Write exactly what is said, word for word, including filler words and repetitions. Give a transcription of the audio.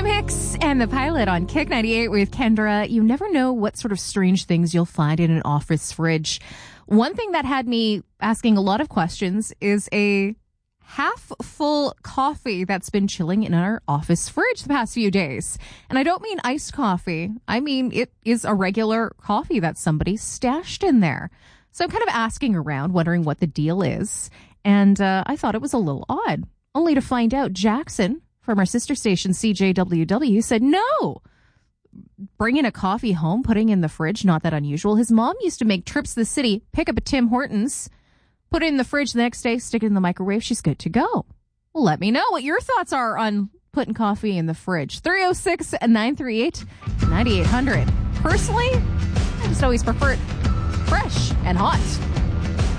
Tim Hicks and the Pilot on Kick ninety-eight with Kendra. You never know what sort of strange things you'll find in an office fridge. One thing that had me asking a lot of questions is a half full coffee that's been chilling in our office fridge the past few days. And I don't mean iced coffee. I mean, it is a regular coffee that somebody stashed in there. So I'm kind of asking around, wondering what the deal is. And uh, I thought it was a little odd, only to find out Jackson from our sister station C J W W said no. Bringing a coffee home, putting in the fridge, not that unusual. His mom used to make trips to the city, pick up a Tim Hortons, put it in the fridge the next day, stick it in the microwave. She's good to go. Well, let me know what your thoughts are on putting coffee in the fridge. three oh six, nine three eight, nine eight hundred. Personally, I just always prefer it fresh and hot.